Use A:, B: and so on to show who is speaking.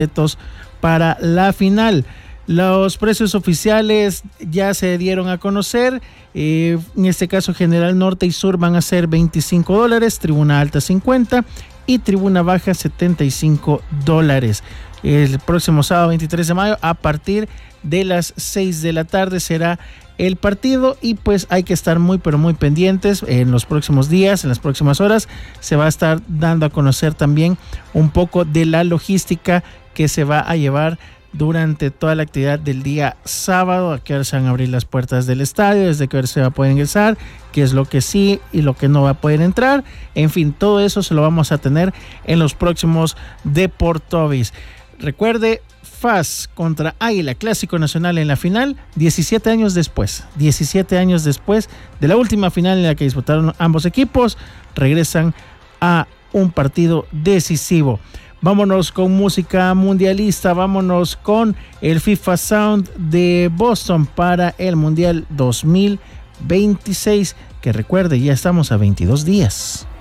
A: para la final. Los precios oficiales ya se dieron a conocer. En este caso, General Norte y Sur van a ser $25, Tribuna Alta 50 y Tribuna Baja $75. El próximo sábado 23 de mayo a partir de las 6 de la tarde será el partido, y pues hay que estar muy pero muy pendientes. En los próximos días, en las próximas horas, se va a estar dando a conocer también un poco de la logística que se va a llevar durante toda la actividad del día sábado. A qué hora se van a abrir las puertas del estadio, desde qué hora se va a poder ingresar, qué es lo que sí y lo que no va a poder entrar. En fin, todo eso se lo vamos a tener en los próximos Deportovis. Recuerde, FAS contra Águila, Clásico Nacional en la final, 17 años después de la última final en la que disputaron ambos equipos, regresan a un partido decisivo. Vámonos con música mundialista, vámonos con el FIFA Sound de Boston para el Mundial 2026, que recuerde, ya estamos a 22 días.